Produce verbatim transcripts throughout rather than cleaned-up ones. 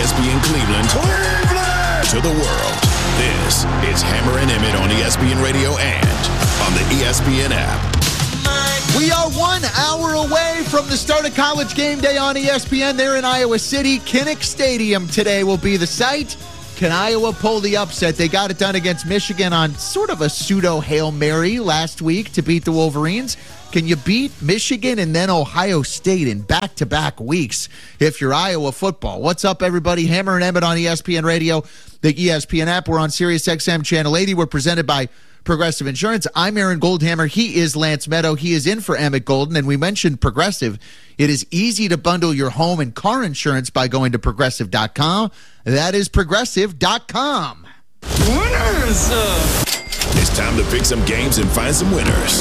S P N Cleveland, Cleveland to the world. This is Hammer and Emmett on E S P N Radio and on the E S P N app. We are one hour away from the start of College Game Day on E S P N. They're in Iowa City. Kinnick Stadium today will be the site. Can Iowa pull the upset? They got it done against Michigan on sort of a pseudo-Hail Mary last week to beat the Wolverines. Can you beat Michigan and then Ohio State in back-to-back weeks if you're Iowa football? What's up, everybody? Hammer and Emmett on E S P N Radio, the E S P N app. We're on Sirius X M Channel eighty. We're presented by Progressive Insurance. I'm Aaron Goldhammer. He is Lance Meadow. He is in for Emmett Golden. And we mentioned Progressive. It is easy to bundle your home and car insurance by going to progressive dot com. That is progressive dot com. Winners! It's time to pick some games and find some winners.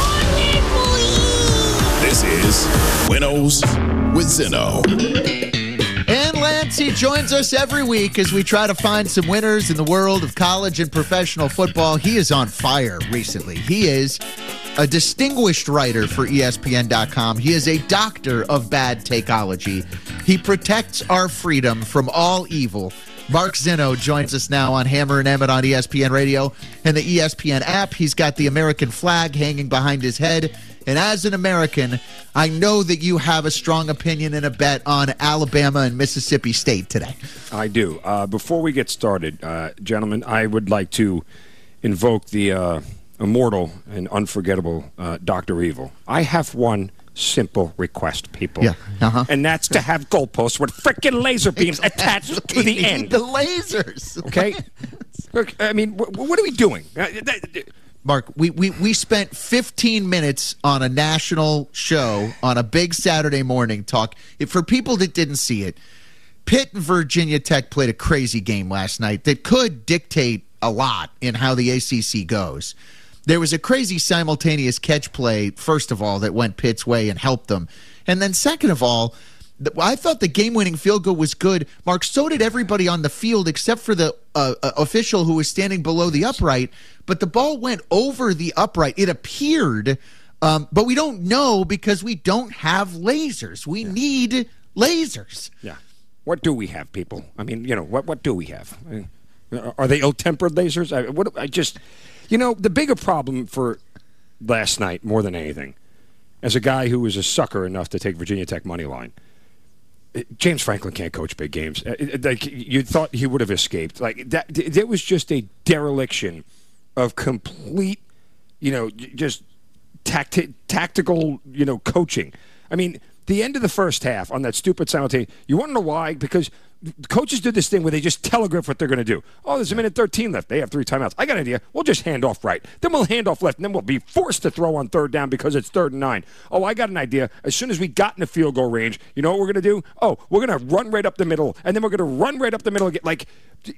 This is Winnows with Zinno. And Lance, he joins us every week as we try to find some winners in the world of college and professional football. He is on fire recently. He is a distinguished writer for E S P N dot com. He is a doctor of bad takeology. He protects our freedom from all evil. Mark Zinno joins us now on Hammer and Emmett on E S P N Radio and the E S P N app. He's got the American flag hanging behind his head. And as an American, I know that you have a strong opinion and a bet on Alabama and Mississippi State today. I do. Uh, before we get started, uh, gentlemen, I would like to invoke the uh, immortal and unforgettable uh, Doctor Evil. I have one simple request, people. Yeah. Uh-huh. And that's to have goalposts with frickin' laser beams Exactly. attached to the end. The lasers. Okay? Look, I mean, wh- what are we doing? Uh, that, Mark, we, we, we spent fifteen minutes on a national show on a big Saturday morning talk. If, for people that didn't see it, Pitt and Virginia Tech played a crazy game last night that could dictate a lot in how the A C C goes. There was a crazy simultaneous catch play, first of all, that went Pitt's way and helped them. And then second of all, I thought the game-winning field goal was good. Mark, so did everybody on the field except for the uh, uh, official who was standing below the upright. But the ball went over the upright. It appeared, um, but we don't know because we don't have lasers. We yeah. need lasers. Yeah. What do we have, people? I mean, you know, what what do we have? Are they ill-tempered lasers? I, what, I just, you know, the bigger problem for last night, more than anything, as a guy who was a sucker enough to take Virginia Tech money line, James Franklin can't coach big games. Like you thought he would have escaped. Like that, there was just a dereliction of complete, you know, just tacti- tactical, you know, coaching. I mean, the end of the first half on that stupid simultaneous. You want to know why? Because coaches do this thing where they just telegraph what they're going to do. Oh, there's a minute thirteen left. They have three timeouts. I got an idea. We'll just hand off right. Then we'll hand off left, and then we'll be forced to throw on third down because it's third and nine. Oh, I got an idea. As soon as we got in the field goal range, you know what we're going to do? Oh, we're going to run right up the middle, and then we're going to run right up the middle again. Like,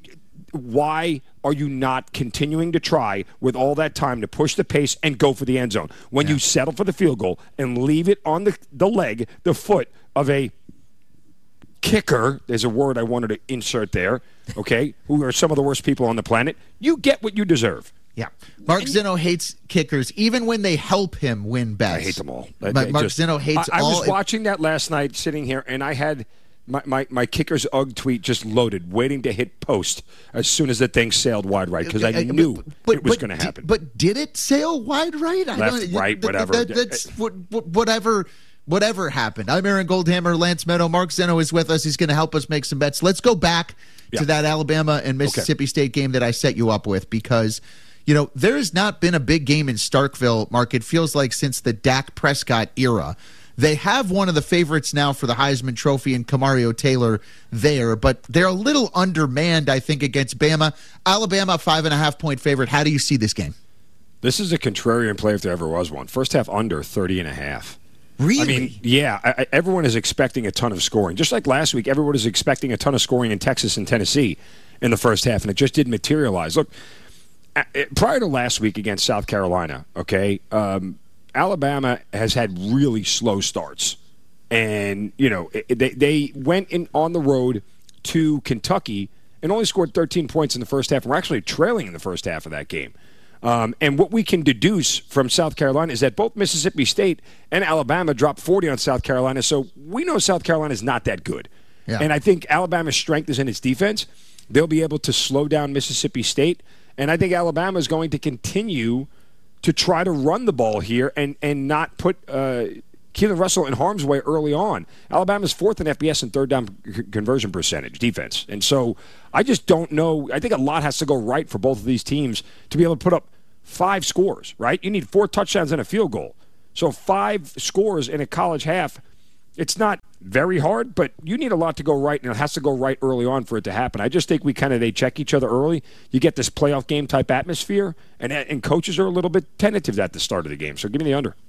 why are you not continuing to try with all that time to push the pace and go for the end zone when yeah. you settle for the field goal and leave it on the, the leg, the foot of a kicker? There's a word I wanted to insert there, okay, who are some of the worst people on the planet. You get what you deserve. Yeah. Mark Zinno hates kickers, even when they help him win bets. I hate them all. Mark just, Zinno hates I, I all. I was watching that last night, sitting here, and I had my, my, my kicker's Ugg tweet just loaded, waiting to hit post as soon as the thing sailed wide right, because I knew but, but, it was but, going to happen. But did it sail wide right? I Left, don't, right, whatever. That, that's whatever. Whatever happened. I'm Aaron Goldhammer, Lance Meadow. Mark Zinno is with us. He's going to help us make some bets. Let's go back yeah. to that Alabama and Mississippi okay. State game that I set you up with because, you know, there has not been a big game in Starkville, Mark. It feels like since the Dak Prescott era. They have one of the favorites now for the Heisman Trophy in Kamario Taylor there, but they're a little undermanned, I think, against Bama. Alabama, five and a half point favorite. How do you see this game? This is a contrarian play if there ever was one. First half under thirty and a half. Really? I mean, yeah, I, I, everyone is expecting a ton of scoring. Just like last week, everyone is expecting a ton of scoring in Texas and Tennessee in the first half, and it just didn't materialize. Look, prior to last week against South Carolina, okay, um, Alabama has had really slow starts. And, you know, they, they went in on the road to Kentucky and only scored thirteen points in the first half. And we're actually trailing in the first half of that game. Um, and what we can deduce from South Carolina is that both Mississippi State and Alabama dropped forty on South Carolina, so we know South Carolina is not that good. Yeah. And I think Alabama's strength is in its defense. They'll be able to slow down Mississippi State. And I think Alabama is going to continue to try to run the ball here and, and not put uh, Keelan Russell in harm's way early on. Alabama's fourth in F B S in third down c- conversion percentage, defense. And so I just don't know. I think a lot has to go right for both of these teams to be able to put up five scores, right? You need four touchdowns and a field goal. So five scores in a college half, it's not very hard, but you need a lot to go right, and it has to go right early on for it to happen. I just think we kind of, they check each other early. You get this playoff game type atmosphere, and, and coaches are a little bit tentative at the start of the game. So give me the under.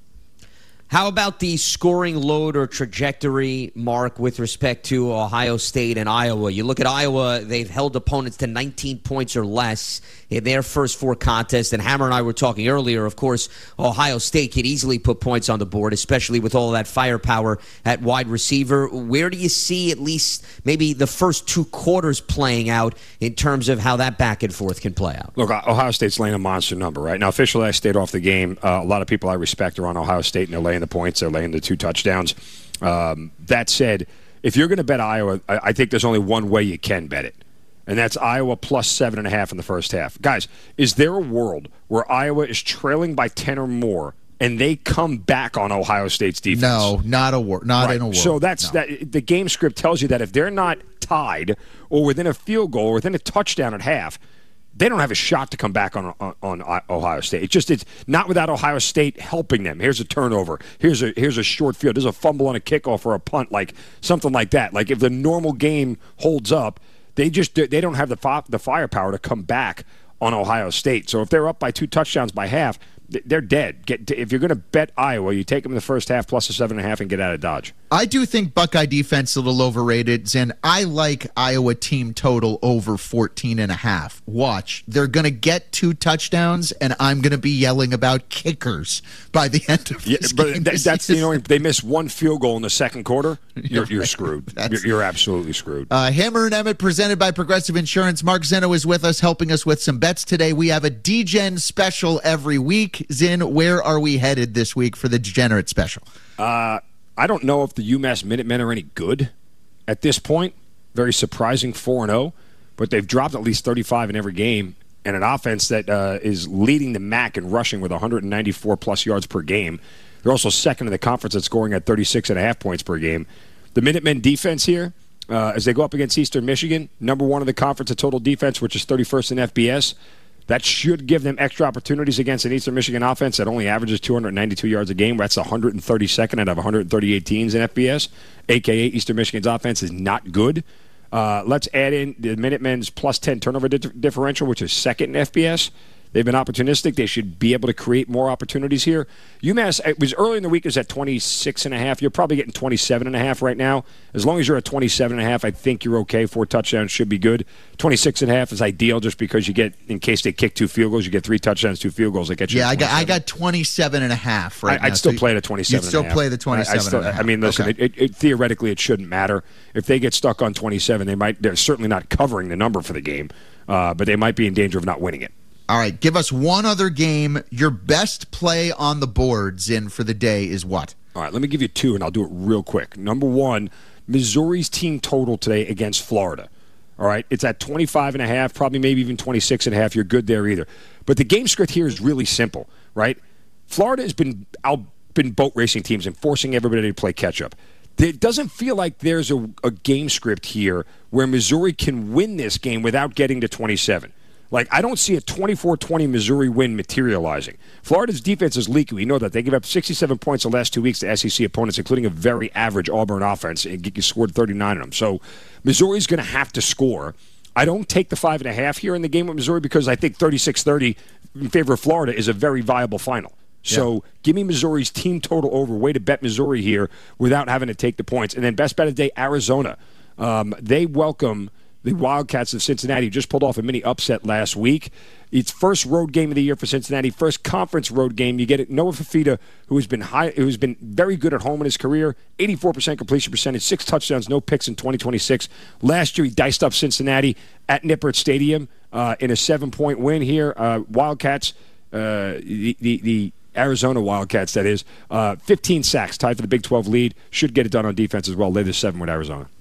How about the scoring load or trajectory, Mark, with respect to Ohio State and Iowa? You look at Iowa, they've held opponents to nineteen points or less in their first four contests. And Hammer and I were talking earlier, of course, Ohio State could easily put points on the board, especially with all that firepower at wide receiver. Where do you see at least maybe the first two quarters playing out in terms of how that back and forth can play out? Look, Ohio State's laying a monster number, right? Now, officially, I stayed off the game. Uh, a lot of people I respect are on Ohio State, and they're laying the points. They're laying the two touchdowns. Um, that said, if you're going to bet Iowa, I, I think there's only one way you can bet it, and that's Iowa plus seven and a half in the first half. Guys, is there a world where Iowa is trailing by ten or more and they come back on Ohio State's defense? No, not a wor- not right. in a world. So that's no. that. The game script tells you that if they're not tied or within a field goal or within a touchdown at half, they don't have a shot to come back on, on on Ohio State. It's just it's not without Ohio State helping them. Here's a turnover. Here's a here's a short field. There's a fumble on a kickoff or a punt, like something like that. Like if the normal game holds up, they just they don't have the fi- the firepower to come back on Ohio State. So if they're up by two touchdowns by half, they're dead. Get if you're going to bet Iowa, you take them in the first half plus a seven and a half and get out of Dodge. I do think Buckeye defense a little overrated, and I like Iowa team total over fourteen and a half. Watch, they're going to get two touchdowns, and I'm going to be yelling about kickers by the end of this yeah, but game. Th- that's you know they miss one field goal in the second quarter. You're, you're screwed. You're, you're absolutely screwed. Uh, Hammer and Emmett presented by Progressive Insurance. Mark Zeno is with us, helping us with some bets today. We have a D-Gen special every week. Zin, where are we headed this week for the Degenerate special? Uh, I don't know if the UMass Minutemen are any good at this point. Very surprising, four and oh, but they've dropped at least thirty-five in every game, and an offense that uh, is leading the M A C in rushing with one hundred ninety-four plus yards per game. They're also second in the conference at scoring at thirty-six and a half points per game. The Minutemen defense here, uh, as they go up against Eastern Michigan, number one in the conference at total defense, which is thirty-first in F B S. That should give them extra opportunities against an Eastern Michigan offense that only averages two hundred ninety-two yards a game. That's one hundred thirty-second out of one hundred thirty-eight teams in F B S, a k a. Eastern Michigan's offense is not good. Uh, let's add in the Minutemen's plus ten turnover di- differential, which is second in F B S. They've been opportunistic. They should be able to create more opportunities here. UMass, it was early in the week, it was at twenty-six and a half. You're probably getting twenty-seven and a half right now. As long as you're at twenty-seven and a half, I think you're okay. Four touchdowns should be good. twenty-six and a half is ideal just because you get, in case they kick two field goals, you get three touchdowns, two field goals. That gets you Yeah, I got I got twenty-seven and a half right I, now. I'd still so play it at twenty-seven You'd still and a half. play the twenty-seven I, I, still, and a half. I mean, listen, okay. it, it, it, theoretically it shouldn't matter. If they get stuck on twenty-seven, they might, they're certainly not covering the number for the game, uh, but they might be in danger of not winning it. All right, give us one other game. Your best play on the boards in for the day is what? All right, let me give you two, and I'll do it real quick. Number one, Missouri's team total today against Florida. All right, it's at twenty-five and a half, probably maybe even twenty-six and a half. You're good there either. But the game script here is really simple, right? Florida has been out, been boat racing teams and forcing everybody to play catch-up. It doesn't feel like there's a, a game script here where Missouri can win this game without getting to twenty-seven. Like, I don't see a twenty-four twenty Missouri win materializing. Florida's defense is leaky. We know that. They give up sixty-seven points the last two weeks to S E C opponents, including a very average Auburn offense, and you scored thirty-nine of them. So Missouri's going to have to score. I don't take the five and a half here in the game with Missouri because I think thirty-six thirty in favor of Florida is a very viable final. So yeah. Give me Missouri's team total over. Way to bet Missouri here without having to take the points. And then best bet of the day, Arizona. Um, they welcome the Wildcats of Cincinnati, just pulled off a mini upset last week. It's first road game of the year for Cincinnati, first conference road game. You get it. Noah Fafita, who has been high, who's been very good at home in his career, eighty-four percent completion percentage, six touchdowns, no picks in twenty twenty-six. Last year, he diced up Cincinnati at Nippert Stadium uh, in a seven-point win here. Uh, Wildcats, uh, the, the the Arizona Wildcats, that is, uh, fifteen sacks, tied for the Big twelve lead. Should get it done on defense as well. Lay the seven with Arizona.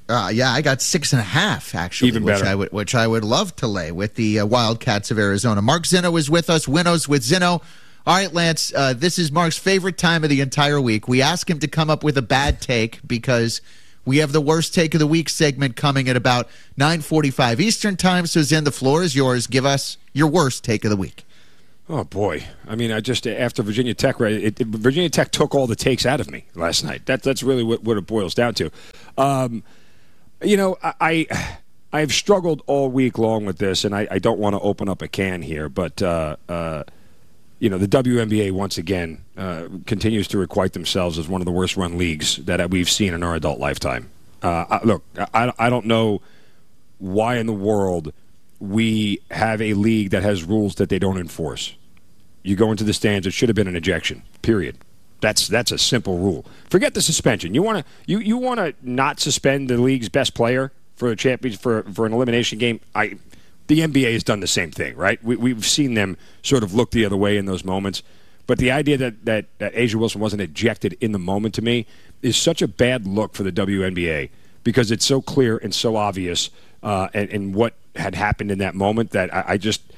Uh, yeah, I got six and a half, actually, Even which better. I would which I would love to lay with the uh, Wildcats of Arizona. Mark Zinno is with us. Winnows with Zinno. All right, Lance, uh, this is Mark's favorite time of the entire week. We ask him to come up with a bad take because we have the worst take of the week segment coming at about nine forty-five Eastern time. So, Zin, the floor is yours. Give us your worst take of the week. Oh, boy. I mean, I just, after Virginia Tech, right, it, it, Virginia Tech took all the takes out of me last night. That, that's really what, what it boils down to. Um, you know, I, I, I've struggled all week long with this, and I, I don't want to open up a can here, but, uh, uh, you know, the W N B A, once again, uh, continues to requite themselves as one of the worst-run leagues that we've seen in our adult lifetime. Uh, I, look, I, I don't know why in the world we have a league that has rules that they don't enforce. You go into the stands, it should have been an ejection, period. That's that's a simple rule. Forget the suspension. You want to you, you want to not suspend the league's best player for a champion for for an elimination game? I the N B A has done the same thing, right? We, we've seen them sort of look the other way in those moments. But the idea that, that, that A'ja Wilson wasn't ejected in the moment, to me, is such a bad look for the W N B A because it's so clear and so obvious uh, and, and what had happened in that moment that I, I just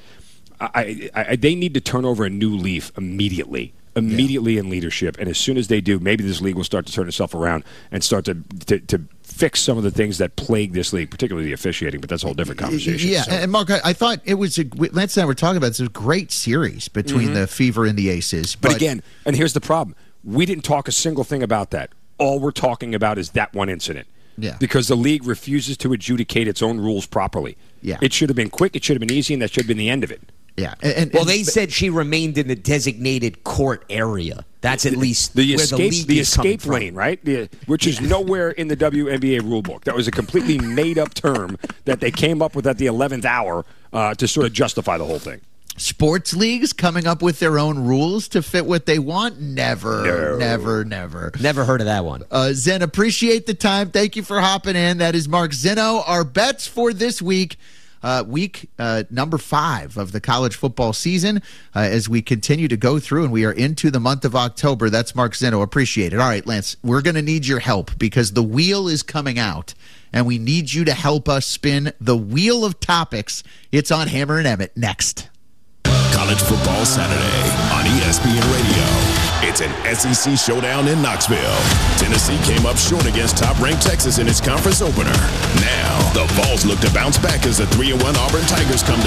I, I, they need to turn over a new leaf immediately. Immediately yeah. in leadership, and as soon as they do, maybe this league will start to turn itself around and start to, to to fix some of the things that plague this league, particularly the officiating. But that's a whole different conversation. Yeah, so. and Mark, I, I thought it was a, Lance and I were talking about this. It was a great series between mm-hmm. the Fever and the Aces. But, but again, and here's the problem: we didn't talk a single thing about that. All we're talking about is that one incident. Yeah, because the league refuses to adjudicate its own rules properly. Yeah, it should have been quick. It should have been easy, and that should have been the end of it. Yeah. And, and, well, they said she remained in the designated court area. That's at least the where escape, the league the is escape coming lane, right? The, which is nowhere in the W N B A rulebook. That was a completely made-up term that they came up with at the eleventh hour uh, to sort of justify the whole thing. Sports leagues coming up with their own rules to fit what they want? Never, no. never, never. Never heard of that one. Uh, Zen, appreciate the time. Thank you for hopping in. That is Mark Zinno. Our bets for this week. Uh, week uh, number five of the college football season uh, as we continue to go through, and we are into the month of October. That's Mark Zinno. Appreciate it. All right, Lance, we're going to need your help because the wheel is coming out, and we need you to help us spin the wheel of topics. It's on Hammer and Emmett next. College Football Saturday on E S P N Radio. It's an S E C showdown in Knoxville. Tennessee came up short against top-ranked Texas in its conference opener. Now, the Vols look to bounce back as the three and one Auburn Tigers come to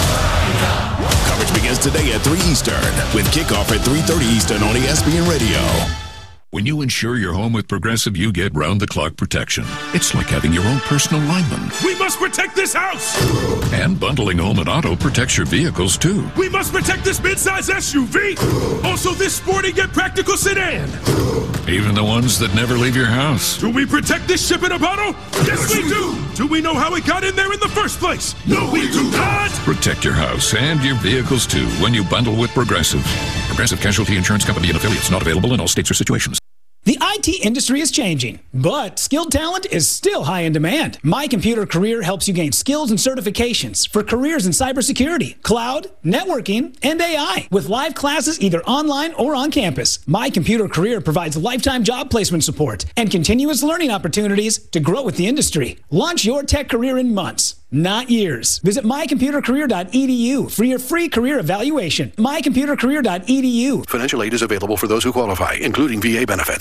town. Coverage begins today at three Eastern, with kickoff at three thirty Eastern on E S P N Radio. When you insure your home with Progressive, you get round-the-clock protection. It's like having your own personal lineman. We must protect this house! And bundling home and auto protects your vehicles, too. We must protect this midsize S U V! Also this sporty yet practical sedan! Even the ones that never leave your house. Do we protect this ship in a bottle? Yes, we do! Do we know how it got in there in the first place? No, we do not! Protect your house and your vehicles, too, when you bundle with Progressive. Progressive Casualty Insurance Company and affiliates, not available in all states or situations. The I T industry is changing, but skilled talent is still high in demand. My Computer Career helps you gain skills and certifications for careers in cybersecurity, cloud, networking, and A I with live classes either online or on campus. My Computer Career provides lifetime job placement support and continuous learning opportunities to grow with the industry. Launch your tech career in months, not years. Visit my computer career dot e d u for your free career evaluation. my computer career dot e d u. Financial aid is available for those who qualify, including V A benefits.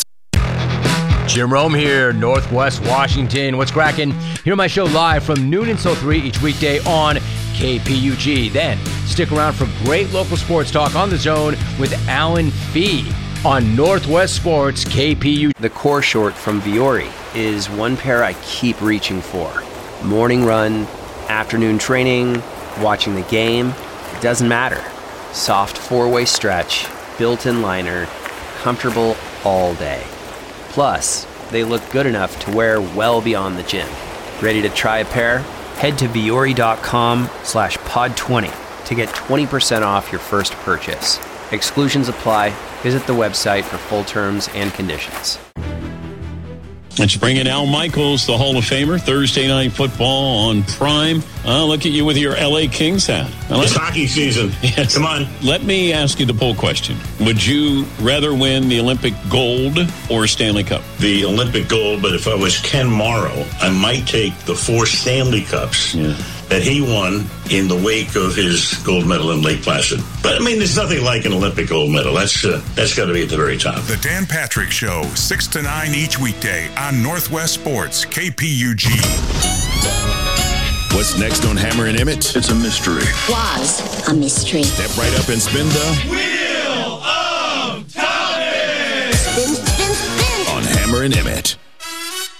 Jim Rome here, Northwest Washington. What's cracking? Hear my show live from noon until three each weekday on K P U G. Then stick around for great local sports talk on the Zone with Alan Fee on Northwest Sports K P U G. The core short from Viore is one pair I keep reaching for. Morning run, afternoon training, watching the game, it doesn't matter. Soft four-way stretch, built-in liner, comfortable all day. Plus, they look good enough to wear well beyond the gym. Ready to try a pair? Head to Viore.com slash pod 20 to get twenty percent off your first purchase. Exclusions apply. Visit the website for full terms and conditions. Let's bring in Al Michaels, the Hall of Famer, Thursday Night Football on Prime. Uh, look at you with your L A Kings hat. It's hockey season. Yes. Come on. Let me ask you the poll question. Would you rather win the Olympic gold or Stanley Cup? The Olympic gold, but if I was Ken Morrow, I might take the four Stanley Cups yeah. that he won in the wake of his gold medal in Lake Placid. But, I mean, there's nothing like an Olympic gold medal. That's uh, that's got to be at the very top. The Dan Patrick Show, six to nine each weekday on Northwest Sports, K P U G. What's next on Hammer and Emmett? It's a mystery. Was a mystery. Step right up and spin the Wheel of Time. Spin, spin, spin. On Hammer and Emmett.